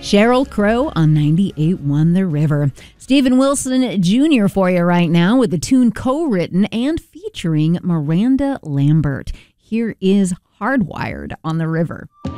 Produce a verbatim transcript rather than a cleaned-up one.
Sheryl Crow on ninety-eight point one The River. Steven Wilson Junior for you right now with the tune co-written and featuring Miranda Lambert. Here is Hardwired on The River.